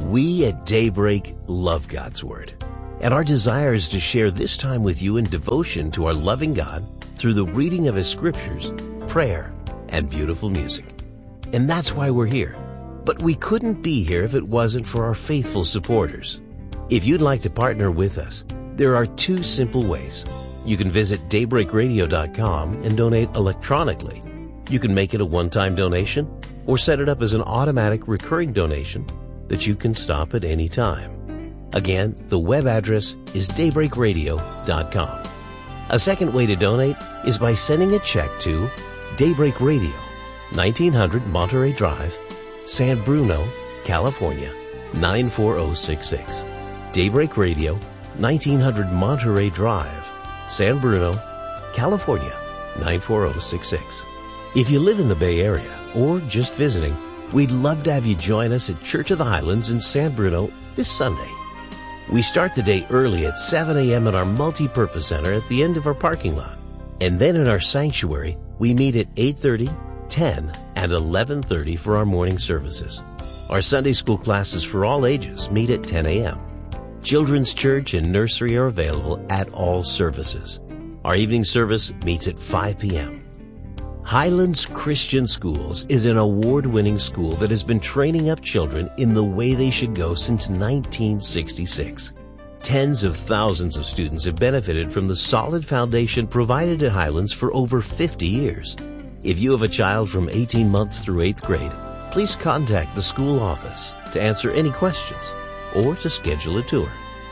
We at Daybreak love God's Word, and our desire is to share this time with you in devotion to our loving God through the reading of His Scriptures, prayer, and beautiful music. And that's why we're here. But we couldn't be here if it wasn't for our faithful supporters. If you'd like to partner with us, there are two simple ways. You can visit daybreakradio.com and donate electronically. You can make it a one-time donation or set it up as an automatic recurring donation that you can stop at any time. Again, the web address is daybreakradio.com. A second way to donate is by sending a check to Daybreak Radio, 1900 Monterey Drive, San Bruno, California, 94066. Daybreak Radio, 1900 Monterey Drive, San Bruno, California, 94066. If you live in the Bay Area or just visiting, we'd love to have you join us at Church of the Highlands in San Bruno this Sunday. We start the day early at 7 a.m. at our multi-purpose center at the end of our parking lot. And then in our sanctuary, we meet at 8:30, 10, and 11:30 for our morning services. Our Sunday school classes for all ages meet at 10 a.m. Children's church and nursery are available at all services. Our evening service meets at 5 p.m. Highlands Christian Schools is an award-winning school that has been training up children in the way they should go since 1966. Tens of thousands of students have benefited from the solid foundation provided at Highlands for over 50 years. If you have a child from 18 months through 8th grade, please contact the school office to answer any questions or to schedule a tour.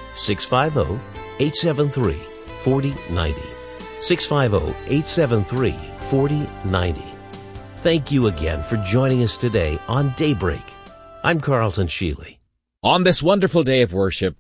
650-873-4090. 650-873-4090. Thank you again for joining us today on Daybreak. I'm Carlton Sheely. On this wonderful day of worship,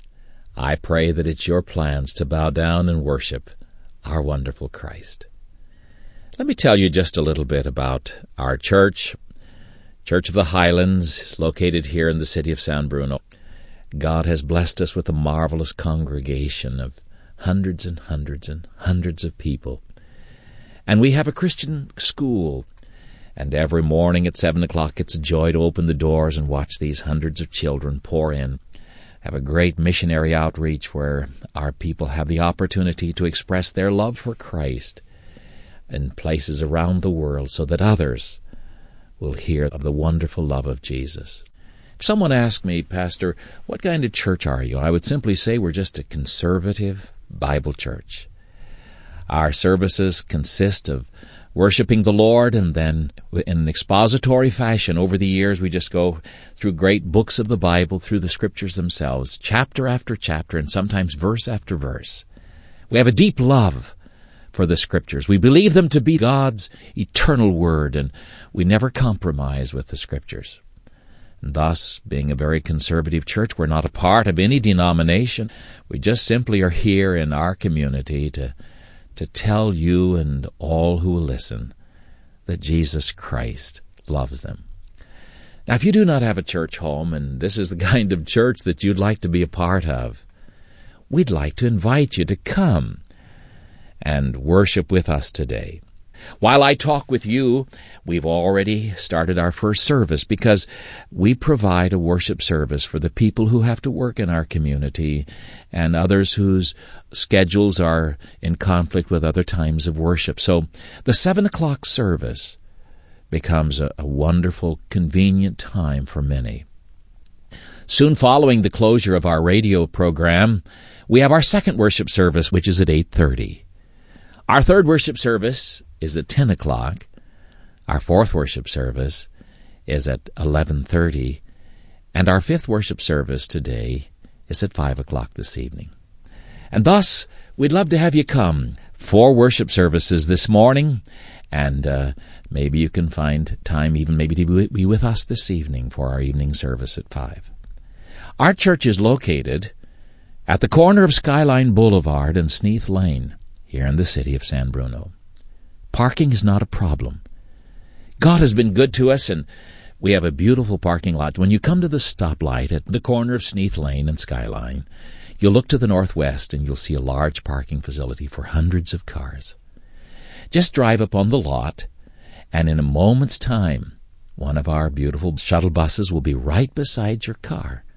I pray that it's your plans to bow down and worship our wonderful Christ. Let me tell you just a little bit about our church. Church of the Highlands, located here in the city of San Bruno. God has blessed us with a marvelous congregation of hundreds and hundreds and hundreds of people. And we have a Christian school, and every morning at 7 o'clock it's a joy to open the doors and watch these hundreds of children pour in. Have a great missionary outreach where our people have the opportunity to express their love for Christ in places around the world so that others will hear of the wonderful love of Jesus. If someone asked me, Pastor, what kind of church are you? I would simply say we're just a conservative Bible church. Our services consist of worshiping the Lord, and then in an expository fashion over the years we just go through great books of the Bible, through the Scriptures themselves, chapter after chapter, and sometimes verse after verse. We have a deep love for the Scriptures. We believe them to be God's eternal Word, and we never compromise with the Scriptures. And thus, being a very conservative church, we're not a part of any denomination. We just simply are here in our community to tell you and all who will listen that Jesus Christ loves them. Now, if you do not have a church home, and this is the kind of church that you'd like to be a part of, we'd like to invite you to come and worship with us today. While I talk with you, we've already started our first service because we provide a worship service for the people who have to work in our community and others whose schedules are in conflict with other times of worship. So the 7 o'clock service becomes a wonderful, convenient time for many. Soon following the closure of our radio program, we have our second worship service, which is at 8:30. Our third worship service is at 10 o'clock. Our fourth worship service is at 11:30. And our fifth worship service today is at 5 o'clock this evening. And thus, we'd love to have you come. 4 worship services this morning, and maybe you can find time even maybe to be with us this evening for our evening service at 5. Our church is located at the corner of Skyline Boulevard and Sneath Lane, here in the city of San Bruno. Parking is not a problem. God has been good to us, and we have a beautiful parking lot. When you come to the stoplight at the corner of Sneath Lane and Skyline, you'll look to the northwest and you'll see a large parking facility for hundreds of cars. Just drive up on the lot, and in a moment's time, one of our beautiful shuttle buses will be right beside your car.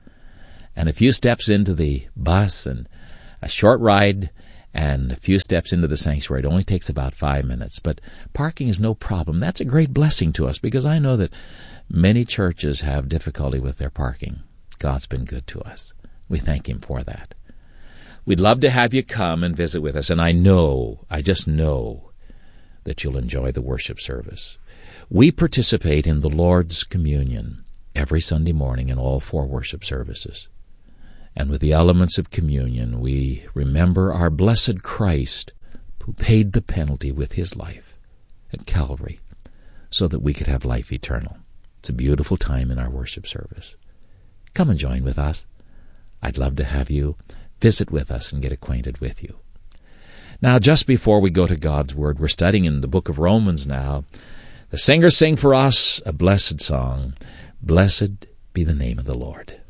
and a few steps into the bus, and a short ride, and a few steps into the sanctuary. It only takes about 5 minutes. But parking is no problem. That's a great blessing to us, because I know that many churches have difficulty with their parking. God's been good to us. We thank Him for that. We'd love to have you come and visit with us, and I just know that you'll enjoy the worship service. We participate in the Lord's Communion every Sunday morning in all 4 worship services. And with the elements of communion, we remember our blessed Christ, who paid the penalty with His life at Calvary so that we could have life eternal. It's a beautiful time in our worship service. Come and join with us. I'd love to have you visit with us and get acquainted with you. Now, just before we go to God's Word, we're studying in the book of Romans now. The singers sing for us a blessed song, Blessed be the name of the Lord.